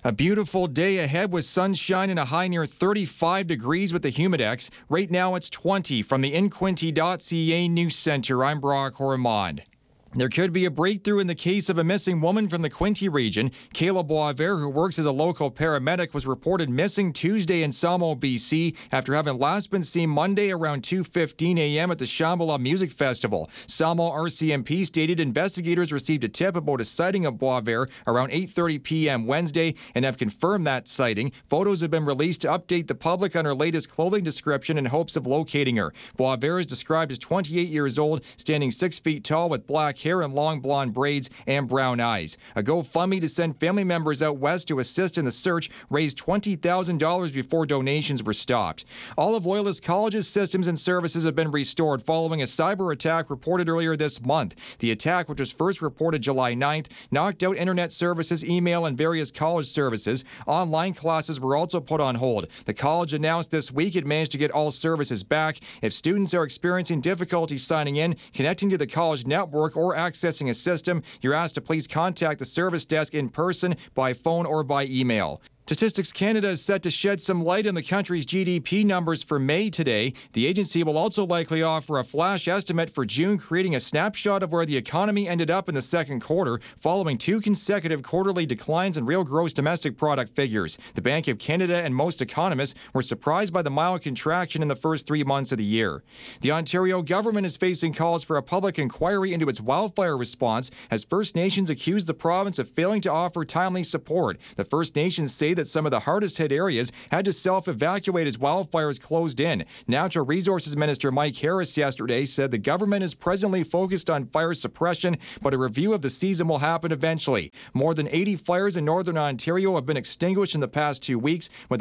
A beautiful day ahead with sunshine and a high near 35 degrees with the Humidex. Right now it's 20 from the InQuinty.ca News Center. I'm Brock Ormond. There could be a breakthrough in the case of a missing woman from the Quinte region. Kayla Boisvert, who works as a local paramedic, was reported missing Tuesday in Samo, BC, after having last been seen Monday around 2:15 a.m. at the Shambhala Music Festival. Samo RCMP stated investigators received a tip about a sighting of Boisvert around 8:30 p.m. Wednesday and have confirmed that sighting. Photos have been released to update the public on her latest clothing description in hopes of locating her. Boisvert is described as 28 years old, standing 6 feet tall with black hair and long blonde braids and brown eyes. A GoFundMe to send family members out west to assist in the search raised $20,000 before donations were stopped. All of Loyalist College's systems and services have been restored following a cyber attack reported earlier this month. The attack, which was first reported July 9th, knocked out internet services, email, and various college services. Online classes were also put on hold. The college announced this week it managed to get all services back. If students are experiencing difficulty signing in, connecting to the college network, or accessing a system, you're asked to please contact the service desk in person, by phone, or by email. Statistics Canada is set to shed some light on the country's GDP numbers for May today. The agency will also likely offer a flash estimate for June, creating a snapshot of where the economy ended up in the second quarter, following 2 consecutive quarterly declines in real gross domestic product figures. The Bank of Canada and most economists were surprised by the mild contraction in the first 3 months of the year. The Ontario government is facing calls for a public inquiry into its wildfire response as First Nations accuse the province of failing to offer timely support. The First Nations say that some of the hardest hit areas had to self-evacuate as wildfires closed in. Natural Resources Minister Mike Harris yesterday said the government is presently focused on fire suppression, but a review of the season will happen eventually. More than 80 fires in northern Ontario have been extinguished in the past 2 weeks, with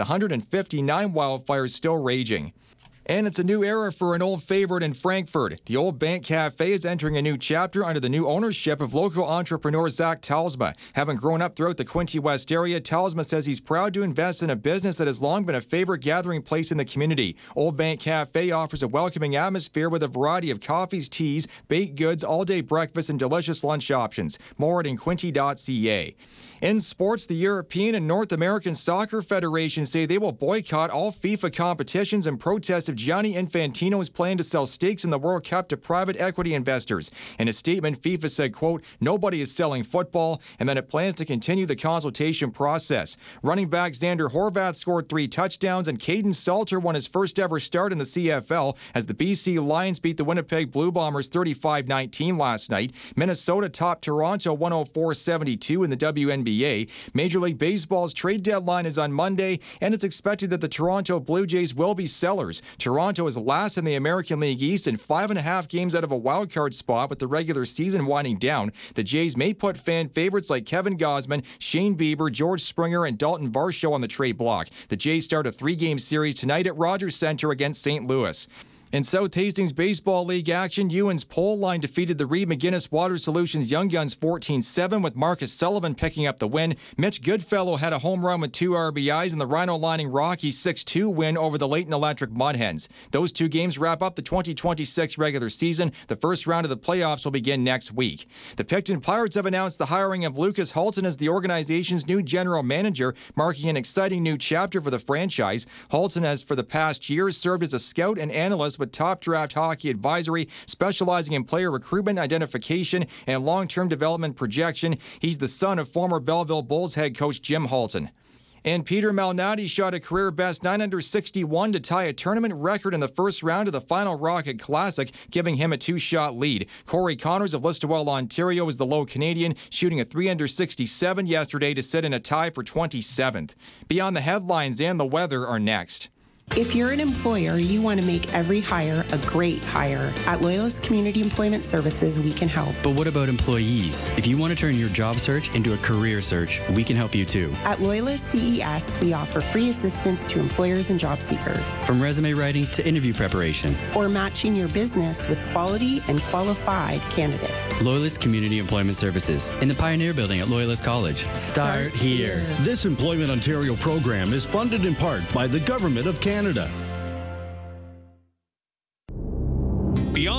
159 wildfires still raging. And it's a new era for an old favorite in Frankfurt. The Old Bank Cafe is entering a new chapter under the new ownership of local entrepreneur Zach Talsma. Having grown up throughout the Quinte West area, Talsma says he's proud to invest in a business that has long been a favorite gathering place in the community. Old Bank Cafe offers a welcoming atmosphere with a variety of coffees, teas, baked goods, all-day breakfast, and delicious lunch options. More at InQuinty.ca. In sports, the European and North American Soccer Federations say they will boycott all FIFA competitions in protest of Gianni Infantino's plan to sell stakes in the World Cup to private equity investors. In a statement, FIFA said, quote, "Nobody is selling football," and that it plans to continue the consultation process. Running back Xander Horvath scored 3 touchdowns, and Caden Salter won his first ever start in the CFL as the BC Lions beat the Winnipeg Blue Bombers 35-19 last night. Minnesota topped Toronto 104-72 in the WNBA. Major League Baseball's trade deadline is on Monday, and it's expected that the Toronto Blue Jays will be sellers. Toronto is last in the American League East and 5.5 games out of a wildcard spot with the regular season winding down. The Jays may put fan favorites like Kevin Gausman, Shane Bieber, George Springer, and Dalton Varsho on the trade block. The Jays start a 3-game series tonight at Rogers Center against St. Louis. In South Hastings Baseball League action, Ewan's pole line defeated the Reed McGinnis Water Solutions Young Guns 14-7 with Marcus Sullivan picking up the win. Mitch Goodfellow had a home run with 2 RBIs in the Rhino Lining Rockies 6-2 win over the Leighton Electric Mudhens. Those 2 games wrap up the 2026 regular season. The first round of the playoffs will begin next week. The Picton Pirates have announced the hiring of Lucas Halton as the organization's new general manager, marking an exciting new chapter for the franchise. Halton has for the past year served as a scout and analyst with Top Draft Hockey Advisory, specializing in player recruitment, identification, and long-term development projection. He's the son of former Belleville Bulls head coach Jim Halton. And Peter Malnati shot a career-best 9 under 61 to tie a tournament record in the first round of the Final Rocket Classic, giving him a 2-shot lead. Corey Connors of Listowel, Ontario, is the low Canadian, shooting a 3 under 67 yesterday to sit in a tie for 27th. Beyond the headlines and the weather are next. If you're an employer, you want to make every hire a great hire. At Loyalist Community Employment Services, we can help. But what about employees? If you want to turn your job search into a career search, we can help you too. At Loyalist CES, we offer free assistance to employers and job seekers. From resume writing to interview preparation. Or matching your business with quality and qualified candidates. Loyalist Community Employment Services in the Pioneer Building at Loyalist College. Start here. This Employment Ontario program is funded in part by the Government of Canada. Beyond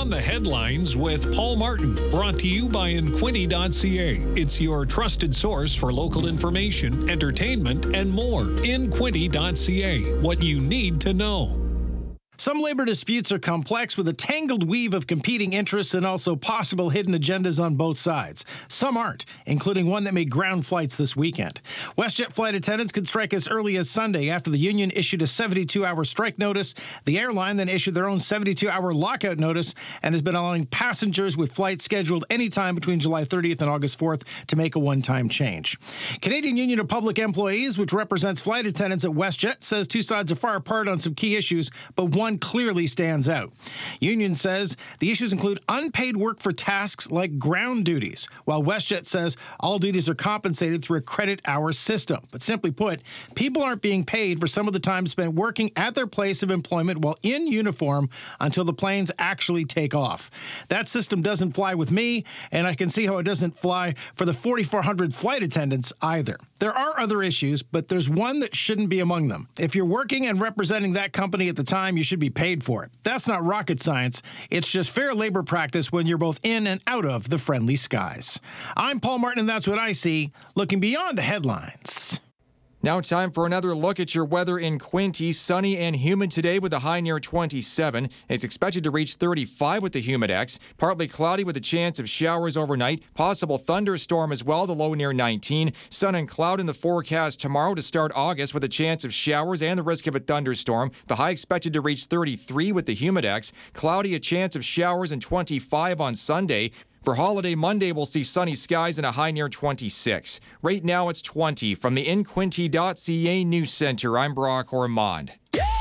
Beyond the Headlines with Paul Martin, brought to you by Inquinty.ca. It's your trusted source for local information, entertainment, and more. Inquinty.ca. What you need to know. Some labor disputes are complex with a tangled weave of competing interests and also possible hidden agendas on both sides. Some aren't, including one that made ground flights this weekend. WestJet flight attendants could strike as early as Sunday after the union issued a 72-hour strike notice. The airline then issued their own 72-hour lockout notice and has been allowing passengers with flights scheduled anytime between July 30th and August 4th to make a one-time change. Canadian Union of Public Employees, which represents flight attendants at WestJet, says two sides are far apart on some key issues, but one clearly stands out. Union says the issues include unpaid work for tasks like ground duties, while WestJet says all duties are compensated through a credit hour system. But simply put, people aren't being paid for some of the time spent working at their place of employment while in uniform until the planes actually take off. That system doesn't fly with me, and I can see how it doesn't fly for the 4,400 flight attendants either. There are other issues, but there's one that shouldn't be among them. If you're working and representing that company at the time, you should be paid for it. That's not rocket science. It's just fair labor practice when you're both in and out of the friendly skies. I'm Paul Martin, and that's what I see, looking beyond the headlines. Now time for another look at your weather in Quinte. Sunny and humid today with a high near 27. It's expected to reach 35 with the humidex. Partly cloudy with a chance of showers overnight. Possible thunderstorm as well, the low near 19. Sun and cloud in the forecast tomorrow to start August with a chance of showers and the risk of a thunderstorm. The high expected to reach 33 with the humidex. Cloudy, a chance of showers, and 25 on Sunday. For holiday Monday, we'll see sunny skies and a high near 26. Right now, it's 20. From the Inquinty.ca News Center, I'm Brock Ormond.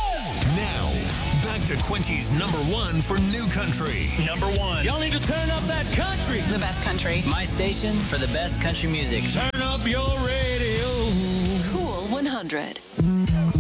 Now, back to Quinty's number one for new country. Number one. Y'all need to turn up that country. The best country. My station for the best country music. Turn up your radio. Cool 100.